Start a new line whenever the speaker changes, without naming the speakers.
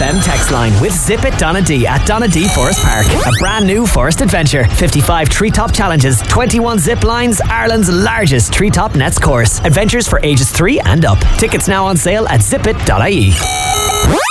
FM text line with Zip It Donna D at Donna D Forest Park. A brand new forest adventure. 55 treetop challenges, 21 zip lines, Ireland's largest treetop nets course. Adventures for ages 3 and up. Tickets now on sale at zipit.ie.